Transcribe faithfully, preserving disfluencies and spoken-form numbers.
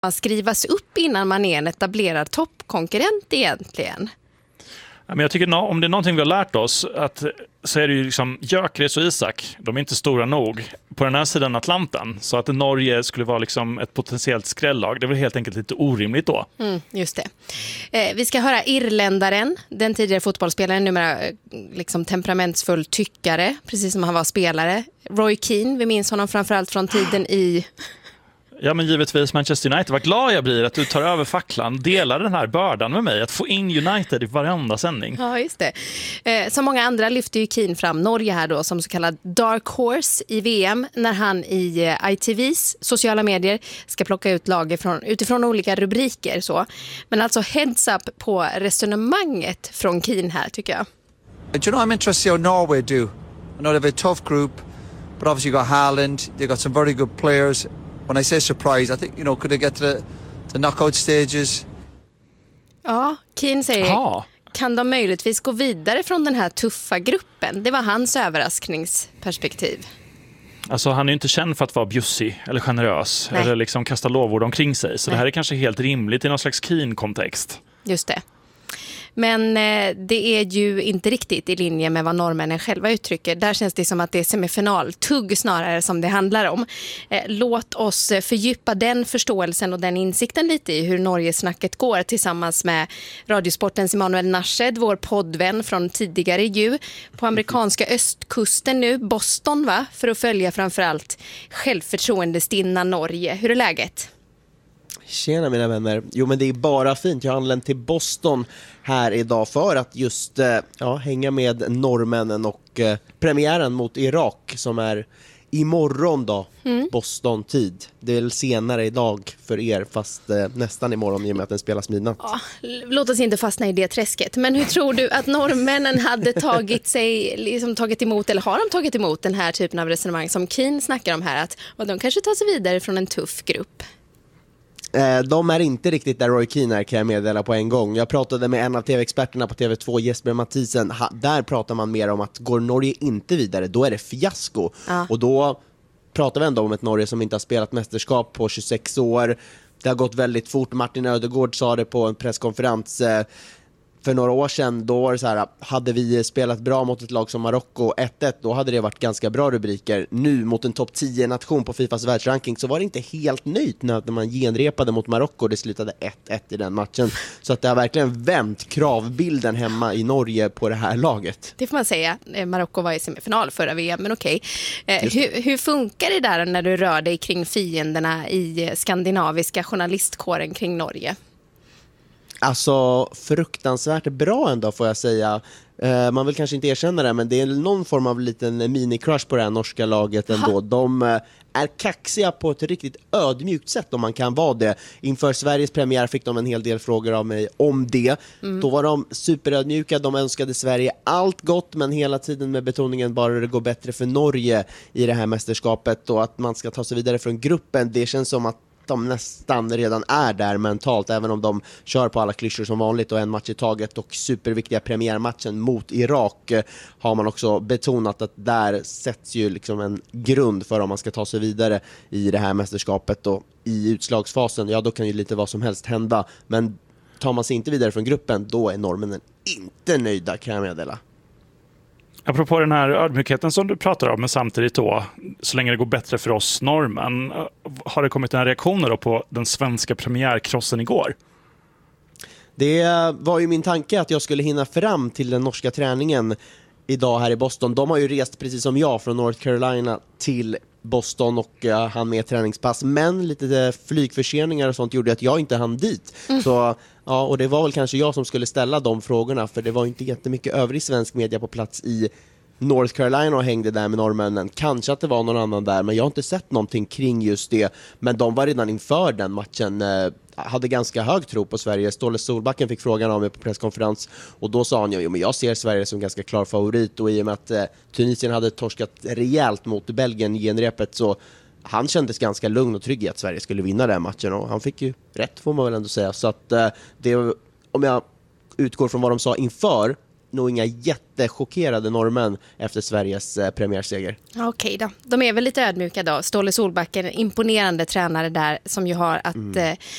man skrivas upp innan man är en etablerad toppkonkurrent egentligen? Men jag tycker om det är någonting vi har lärt oss att, så är det ju liksom Gyökeres och Isak, de är inte stora nog på den här sidan Atlanten, så att Norge skulle vara liksom ett potentiellt skrällag, det är väl helt enkelt lite orimligt då. Mm, just det. Eh, vi ska höra irländaren, den tidigare fotbollsspelaren, numera liksom temperamentsfull tyckare, precis som han var spelare. Roy Keane, vi minns honom framförallt från tiden i... Ja, men givetvis Manchester United. Vad glad jag blir att du tar över facklan, delar den här bördan med mig, att få in United i varenda sändning. Ja, just det. Eh, som många andra lyfter ju Keane fram Norge här då som så kallad dark horse i V M, när han i eh, I T V:s sociala medier ska plocka ut lag ifrån, utifrån olika rubriker. Så. Men alltså heads up på resonemanget från Keane här, tycker jag. Do you know I'm interested how Norway do? I know they've a tough group, but obviously you got Haaland, they got some very good players. When I say surprise, I think, you know, could they get to the, the knockout stages? Ja, Keane säger, Aha. kan de möjligtvis gå vidare från den här tuffa gruppen? Det var hans överraskningsperspektiv. Alltså han är ju inte känd för att vara bjussig eller generös. Nej. Eller liksom kasta lovord omkring sig. Så Nej. det här är kanske helt rimligt i någon slags Keane-kontext. Just det. Men eh, det är ju inte riktigt i linje med vad norrmännen själva uttrycker. Där känns det som att det är semifinaltugg snarare som det handlar om. Eh, låt oss fördjupa den förståelsen och den insikten lite i hur Norgesnacket går tillsammans med Radiosportens Emanuel Narshed, vår poddvän från tidigare ju, på amerikanska östkusten nu, Boston va, för att följa framförallt självförtroendestinna Norge. Hur är läget? Tjena mina vänner. Jo men det är bara fint. Jag har anlänt till Boston här idag för att just ja, hänga med norrmännen och eh, premiären mot Irak som är imorgon då, mm. Boston-tid. Det är väl senare idag för er, fast eh, nästan imorgon i och med att den spelas midnatt. Ja, låt oss inte fastna i det träsket. Men hur tror du att norrmännen hade tagit sig, liksom tagit emot, eller har de tagit emot den här typen av resonemang som Keane snackar om här, att och de kanske tar sig vidare från en tuff grupp? De är inte riktigt där Roy Keane är, kan jag meddela på en gång. Jag pratade med en av tv-experterna på T V två, Jesper Mathisen. Där pratar man mer om att går Norge inte vidare, då är det fiasko. Ja. Och då pratar vi ändå om ett Norge som inte har spelat mästerskap på tjugosex år. Det har gått väldigt fort. Martin Ödegård sa det på en presskonferens för några år sedan. Då var det så här, hade vi spelat bra mot ett lag som Marocko ett ett, då hade det varit ganska bra rubriker. Nu mot en topp tio-nation på Fifas världsranking så var det inte helt nöjt när man genrepade mot Marocko. Det slutade ett ett i den matchen. Så att det har verkligen vänt kravbilden hemma i Norge på det här laget. Det får man säga. Marocko var i semifinal förra V M, men okej. Eh, hur, hur funkar det där när du rör dig kring fienderna i skandinaviska journalistkåren kring Norge? Alltså fruktansvärt bra ändå får jag säga. Eh, man vill kanske inte erkänna det, men det är någon form av liten mini-crush på det här norska laget ändå. Ha. De eh, är kaxiga på ett riktigt ödmjukt sätt om man kan vara det. Inför Sveriges premiär fick de en hel del frågor av mig om det. Mm. Då var de superödmjuka, de önskade Sverige allt gott, men hela tiden med betoningen bara det går bättre för Norge i det här mästerskapet och att man ska ta sig vidare från gruppen. Det känns som att de nästan redan är där mentalt, även om de kör på alla klyschor som vanligt och en match i taget. Och superviktiga premiärmatchen mot Irak har man också betonat att där sätts ju liksom en grund för om man ska ta sig vidare i det här mästerskapet. Och i utslagsfasen, ja då kan ju lite vad som helst hända, men tar man sig inte vidare från gruppen, då är norrmännen inte nöjda, kan jag meddela. Apropå den här ödmjukheten som du pratar om, men samtidigt då, så länge det går bättre för oss norrmän, har det kommit några reaktioner då på den svenska premiärkrossen igår? Det var ju min tanke att jag skulle hinna fram till den norska träningen idag här i Boston. De har ju rest precis som jag från North Carolina till Boston och uh, han med träningspass, men lite flygförseningar och sånt gjorde att jag inte hann dit. Mm. Så ja, och det var väl kanske jag som skulle ställa de frågorna, för det var inte jättemycket övrig svensk media på plats i North Carolina och hängde där med norrmännen. Kanske att det var någon annan där, men jag har inte sett någonting kring just det. Men de var redan inför den matchen eh, hade ganska hög tro på Sverige. Ståle Solbacken fick frågan av mig på presskonferens och då sa han ju, men jag ser Sverige som ganska klar favorit, och i och med att eh, Tunisien hade torskat rejält mot Belgien i genrepet, så han kändes ganska lugn och trygg i att Sverige skulle vinna den matchen, och han fick ju rätt, får man väl ändå säga. Så att eh, det, om jag utgår från vad de sa inför, nog inga jättechockerade norrmän efter Sveriges eh, premiärseger. Okej då. De är väl lite ödmjuka då. Ståle Solbacken, imponerande tränare där, som ju har att mm. eh,